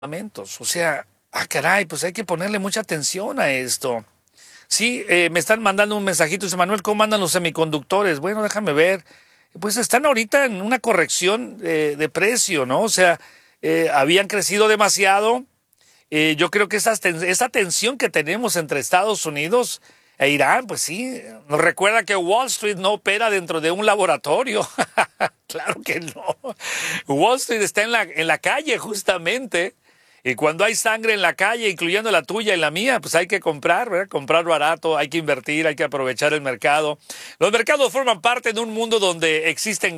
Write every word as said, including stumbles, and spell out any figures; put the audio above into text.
medicamentos. O sea, ah, caray, pues hay que ponerle mucha atención a esto. Sí, eh, me están mandando un mensajito, dice Manuel, ¿cómo andan los semiconductores? Bueno, déjame ver. Pues están ahorita en una corrección eh, de precio, ¿no? O sea, eh, habían crecido demasiado. Eh, yo creo que esa, esa tensión que tenemos entre Estados Unidos e Irán, pues sí, nos recuerda que Wall Street no opera dentro de un laboratorio. Claro que no. Wall Street está en la, en la calle justamente. Y cuando hay sangre en la calle, incluyendo la tuya y la mía, pues hay que comprar, ¿verdad? Comprar barato, hay que invertir, hay que aprovechar el mercado. Los mercados forman parte de un mundo donde existen